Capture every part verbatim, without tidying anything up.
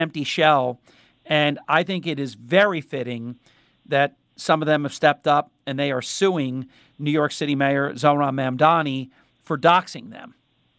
empty shell. And I think it is very fitting that some of them have stepped up and they are suing New York City Mayor Zohran Mamdani for doxing them.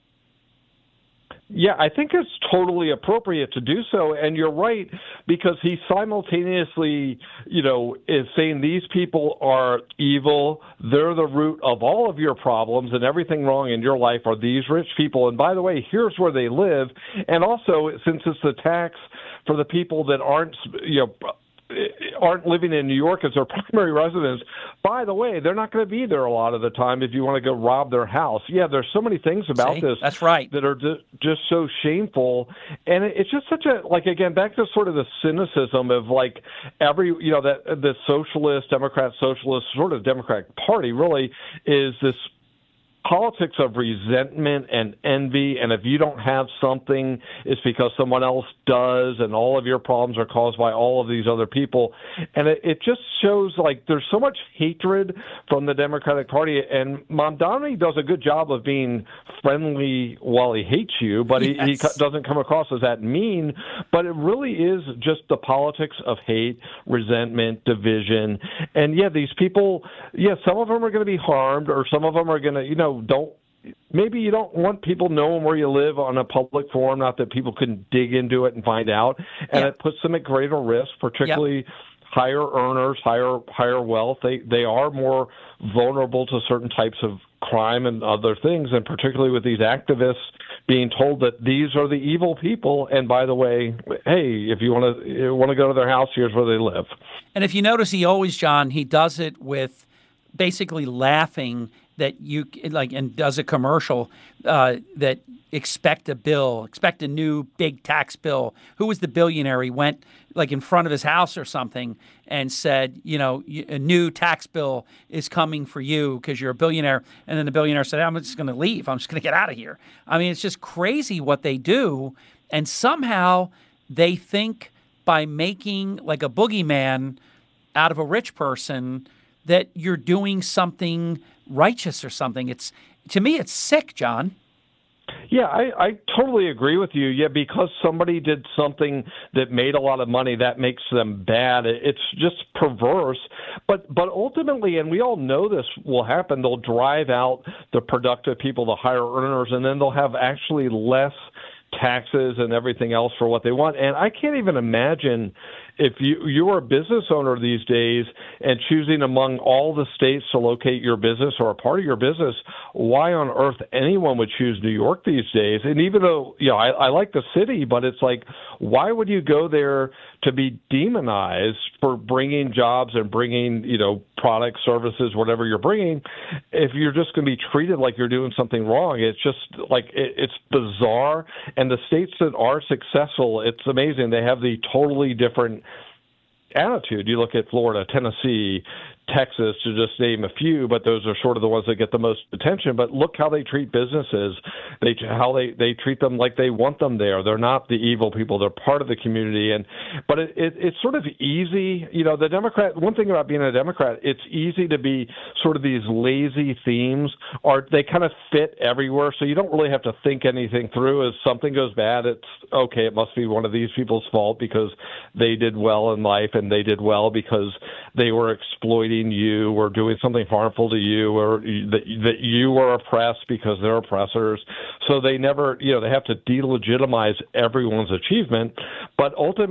Yeah, I think it's totally appropriate to do so. And you're right, because he simultaneously, you know, is saying these people are evil. They're the root of all of your problems, and everything wrong in your life are these rich people. And by the way, here's where they live. And also, since it's the tax for the people that aren't, you know, aren't living in New York as their primary residence, by the way, they're not going to be there a lot of the time if you want to go rob their house. Yeah, there's so many things about See? this That's right. that are just so shameful. And it's just such a, like, again, back to sort of the cynicism of, like, every, you know, that the socialist, Democrat, socialist, sort of Democratic Party really is this politics of resentment and envy, and if you don't have something, it's because someone else does, and all of your problems are caused by all of these other people. And it, it just shows, like, there's so much hatred from the Democratic Party, and Mamdani does a good job of being friendly while he hates you, but yes. he, he doesn't come across as that mean. But it really is just the politics of hate, resentment, division. And, yeah, these people, yeah, some of them are going to be harmed, or some of them are going to, you know, don't maybe you don't want people knowing where you live on a public forum, not that people can dig into it and find out, and yeah. it puts them at greater risk, particularly yep. higher earners, higher higher wealth. They they are more vulnerable to certain types of crime and other things, and particularly with these activists being told that these are the evil people, and by the way, hey, if you want to you want to go to their house, here's where they live. And if you notice, he always, John, he does it with basically laughing that you like, and does a commercial uh, that expect a bill, expect a new big tax bill. Who was the billionaire? He went like in front of his house or something and said, you know, a new tax bill is coming for you because you're a billionaire. And then the billionaire said, I'm just going to leave. I'm just going to get out of here. I mean, it's just crazy what they do. And somehow they think by making like a boogeyman out of a rich person that you're doing something righteous or something. It's, to me, it's sick, John. Yeah, I, I totally agree with you. Yeah, because somebody did something that made a lot of money, that makes them bad. It's just perverse. But but ultimately, and we all know this will happen, they'll drive out the productive people, the higher earners, and then they'll have actually less taxes and everything else for what they want. And I can't even imagine if you you are a business owner these days and choosing among all the states to locate your business or a part of your business, why on earth anyone would choose New York these days? And even though, you know, I, I like the city, but it's like, why would you go there to be demonized for bringing jobs and bringing, you know, products, services, whatever you're bringing, if you're just going to be treated like you're doing something wrong? It's just like, it, it's bizarre. And the states that are successful, it's amazing. They have the totally different attitude. You look at Florida, Tennessee, Texas, to just name a few, but those are sort of the ones that get the most attention. But look how they treat businesses. They how they, they treat them like they want them there. They're not the evil people. They're part of the community. And but it, it, it's sort of easy. You know, the Democrat. One thing about being a Democrat, it's easy to be sort of these lazy themes, or they kind of fit everywhere. So you don't really have to think anything through. As something goes bad, it's okay. It must be one of these people's fault because they did well in life, and they did well because they were exploiting you or doing something harmful to you, or that, that you were oppressed because they're oppressors. So they never, you know, they have to delegitimize everyone's achievement. But ultimately,